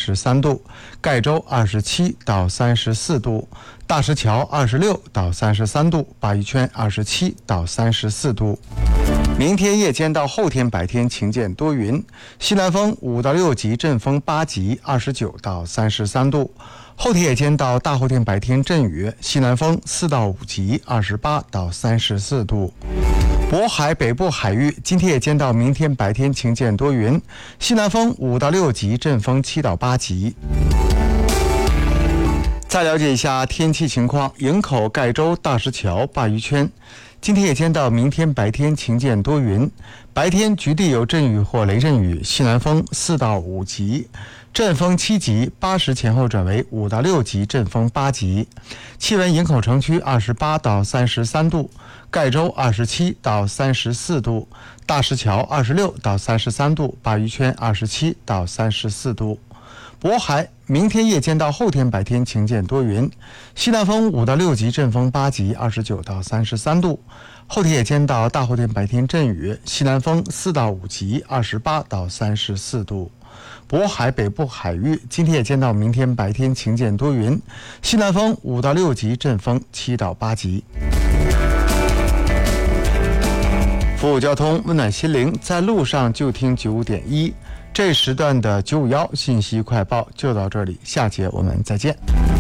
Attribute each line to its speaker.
Speaker 1: 33度，盖州27到34度，大石桥26到33度，鲅鱼圈27到34度。明天夜间到后天白天晴间多云，西南风5到6级，阵风8级，29到33度。后天夜间到大后天白天阵雨，西南风4到5级，28到34度。渤海北部海域今天夜间到明天白天晴间多云，西南风5到6级，阵风7到8级。再了解一下天气情况，营口、盖州、大石桥、鲅鱼圈。今天夜间到明天白天晴间多云，白天局地有阵雨或雷阵雨，西南风4到5级，阵风7级，8时前后转为5到6级，阵风8级。气温营口城区28到33度，盖州27到34度，大石桥26到33度，鲅鱼圈27到34度。渤海明天夜间到后天白天晴间多云，西南风5到6级，阵风8级，29到33度。后天夜间到大后天白天阵雨，西南风4到5级，28到34度。渤海北部海域今天夜间到明天白天晴间多云，西南风5到6级，阵风7到8级。服务交通，温暖心灵，在路上就听95.1。这时段的951信息快报就到这里，下节我们再见。